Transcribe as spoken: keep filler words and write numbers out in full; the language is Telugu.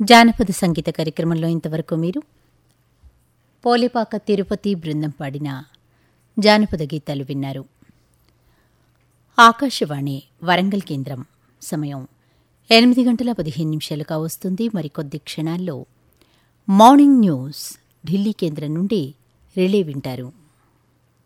జానపద సంగీత కార్యక్రమంలో ఇంతవరకు మీరు పోలిపాక తిరుపతి బృందం పాడిన జానపద గీతాలు విన్నారు. ఆకాశవాణి వరంగల్ కేంద్రం సమయం ఎనిమిది గంటల పదిహేను నిమిషాలు కావస్తుంది. మరికొద్ది క్షణాల్లో మార్నింగ్ న్యూస్ ఢిల్లీ కేంద్రం నుండి రిలే వింటారు.